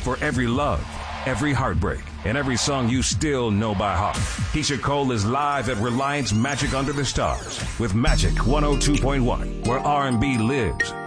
For every love, every heartbreak, and every song you still know by heart, Keisha Cole is live at Reliance Magic Under the Stars with Magic 102.1, where R&B lives.